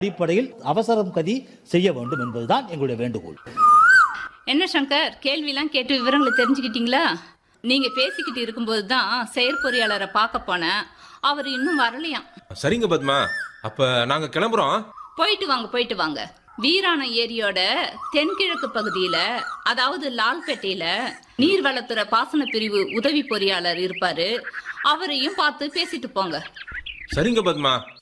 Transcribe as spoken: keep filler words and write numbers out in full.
அடிப்படையில் அவசரம் கதி செய்ய வேண்டும் என்பதுதான் எங்களுடைய வேண்டுகோள். என்ன சங்கர், கேள்வியெல்லாம் கேட்டு விவரங்களை தெரிஞ்சுக்கிட்டீங்களா? நீங்க பேசிக்கிட்டு இருக்கும்போது தான் செயற்பொறியாளரை பார்க்க போனேன். அவர் இன்னும் வரலையாம். சரிங்க பத்மா, அப்ப நாங்க கிளம்புறோம். போயிட்டு வாங்க போயிட்டு வாங்க. வீராண ஏரியோட தென்கிழக்கு பகுதியில, அதாவது லால்பேட்டையில நீர்வளத்துறை பாசன பிரிவு உதவி பொறியாளர் இருப்பாரு. அவரையும் பார்த்து பேசிட்டு போங்க. சரிங்க பத்மா.